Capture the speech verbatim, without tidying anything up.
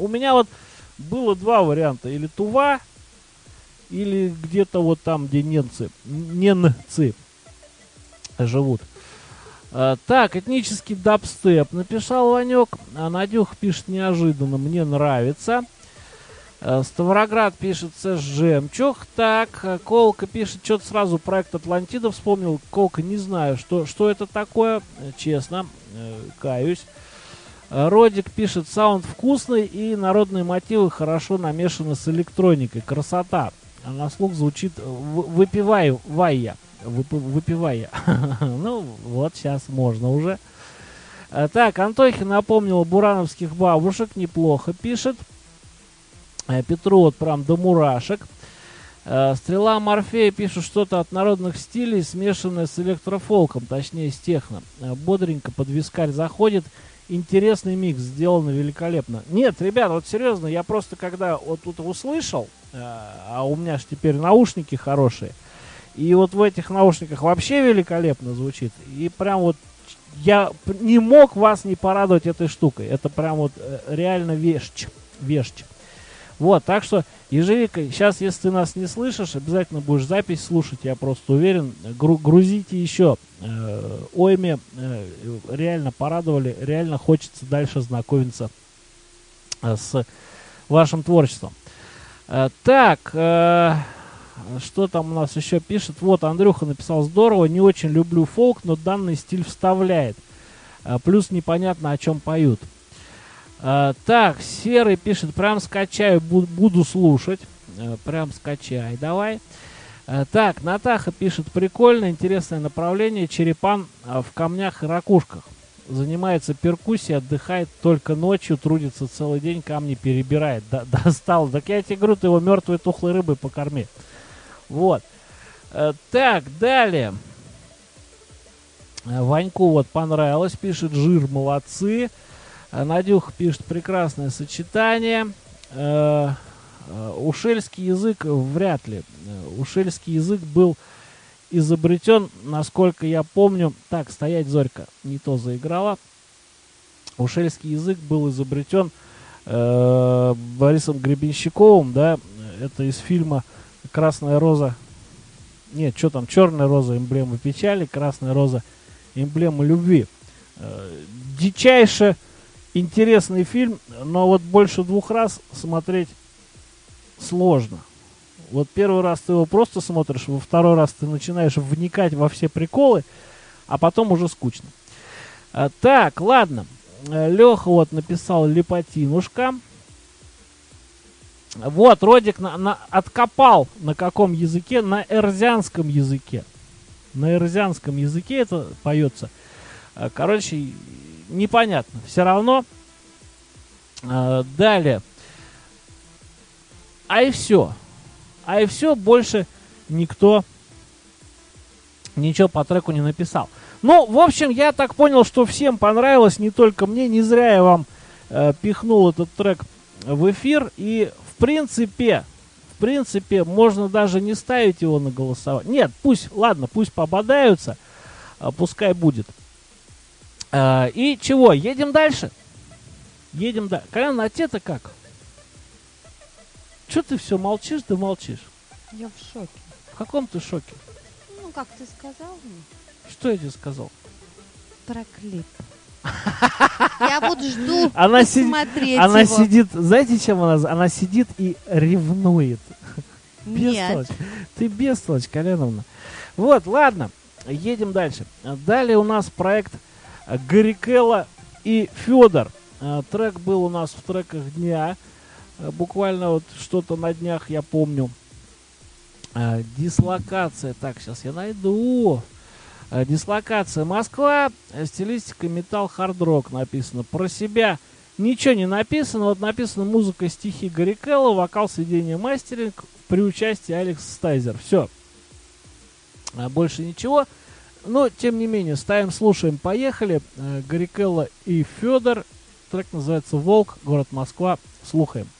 у меня вот было два варианта. Или Тува, или где-то вот там, где ненцы, ненцы живут. А, так, этнический дабстеп написал Ванек. А Надюх пишет неожиданно, мне нравится. А, Ставроград пишет Сэш Жемчуг. Так, Колка пишет, что-то сразу проект Атлантида вспомнил. Колка, не знаю, что, что это такое, честно, э, каюсь. Родик пишет, саунд вкусный и народные мотивы хорошо намешаны с электроникой. Красота. А на слух звучит выпиваю, вая. Выпивая. Ну, вот сейчас можно уже. Так, Антохин напомнил бурановских бабушек. Неплохо пишет. Петру вот прям до мурашек. Стрела Морфея пишет что-то от народных стилей, смешанное с электрофолком, точнее с техно. Бодренько под вискарь заходит. Интересный микс, сделано великолепно. Нет, ребят, вот серьезно, я просто когда вот тут услышал, а у меня же теперь наушники хорошие, и вот в этих наушниках вообще великолепно звучит. И прям вот я не мог вас не порадовать этой штукой. Это прям вот реально вещь. Вещь. Вот, так что, Ежевика, сейчас, если ты нас не слышишь, обязательно будешь запись слушать, я просто уверен. Гру- грузите еще. Э, Ойме э, реально порадовали, реально хочется дальше знакомиться э, с вашим творчеством. Э, так, э, что там у нас еще пишет? Вот, Андрюха написал, здорово, не очень люблю фолк, но данный стиль вставляет. Э, плюс непонятно, о чем поют. Uh, так, Серый пишет, прям скачаю, буду, буду слушать. Uh, прям скачай, давай. Uh, так, Натаха пишет, прикольно, интересное направление. Черепан uh, в камнях и ракушках. Занимается перкуссией, отдыхает только ночью, трудится целый день, камни перебирает. До, достал. Так я тебе говорю, ты его мертвой тухлой рыбой покорми. Вот. Uh, так, далее. Uh, Ваньку вот понравилось, пишет, жир, молодцы. Надюх пишет, прекрасное сочетание. Э, э, ушельский язык вряд ли. Ушельский язык был изобретен, насколько я помню... Так, стоять, Зорька, не то заиграла. Ушельский язык был изобретен э, Борисом Гребенщиковым, да, это из фильма «Красная роза». Нет, что там, «Черная роза» — эмблема печали, «Красная роза» — эмблема любви. Э, дичайше интересный фильм, но вот больше двух раз смотреть сложно. Вот первый раз ты его просто смотришь, во второй раз ты начинаешь вникать во все приколы, а потом уже скучно. А, так, ладно. Леха вот написал «Лепотинушка». Вот, Родик на, на, откопал на каком языке? На эрзянском языке. На эрзянском языке это поется. Короче, непонятно. Все равно. А, далее. А и все. А и все, больше никто ничего по треку не написал. Ну, в общем, я так понял, что всем понравилось, не только мне. Не зря я вам э, пихнул этот трек в эфир. И в принципе, в принципе, можно даже не ставить его на голосование. Нет, пусть, ладно, пусть пободаются. А, пускай будет. А, и чего, едем дальше? Едем дальше. Колян, а те-то как? Че ты все молчишь, да молчишь? Я в шоке. В каком ты шоке? Ну, как ты сказал мне? Что я тебе сказал? Про клип. Я вот жду она посмотреть сидит, она его. сидит, знаете, чем она? Она сидит и ревнует. Нет. Бестолочь. Ты бестолочь, Коляновна. Вот, ладно, едем дальше. Далее у нас проект Горикелла и Федор. Трек был у нас в треках дня. Буквально вот что-то на днях я помню. Дислокация. Так, сейчас я найду. Дислокация Москва. Стилистика металл хард-рок написано. Про себя ничего не написано. Вот написано музыка, стихи Горикелла, вокал, сведение, мастеринг при участии Алекс Стайзер. Все. Больше ничего. Но, тем не менее, ставим, слушаем, поехали. Горикелла и Федор. Трек называется «Волк», город Москва. Слухаем.